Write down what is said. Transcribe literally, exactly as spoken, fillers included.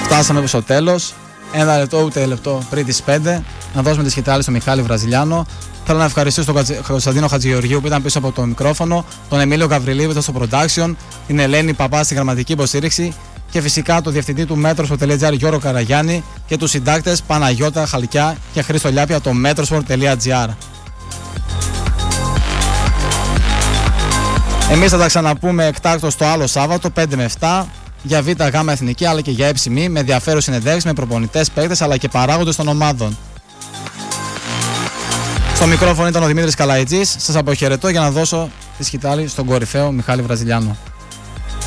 Φτάσαμε στο τέλος. Ένα λεπτό, ούτε λεπτό πριν τις πέντε. Να δώσουμε τη σκητάλη στο Μιχάλη Βραζιλιάνο. Θέλω να ευχαριστήσω τον Κωνσταντίνο Χατζηγεωργίου που ήταν πίσω από το μικρόφωνο, τον Εμίλιο Γαβριλίου που ήταν στο production, την Ελένη Παπά στη γραμματική υποστήριξη και φυσικά το διευθυντή του Metrosport.gr Γιώργο Καραγιάννη και τους συντάκτες Παναγιώτα Χαλκιά και Χρήστο Λιάπια το Metrosport.gr. Εμείς θα τα ξαναπούμε εκτάκτως το άλλο Σάββατο πέντε με επτά για Β' Γ' Εθνική αλλά και για ΕΨΜ με ενδιαφέρον συνεντεύξεις με προπονητές, παίκτες αλλά και παράγοντες των ομάδων. Στο μικρόφωνο ήταν ο Δημήτρης Καλαϊτζής. Σας αποχαιρετώ για να δώσω τη σκητάλη στον κορυφαίο Μιχάλη Βραζιλιάνο.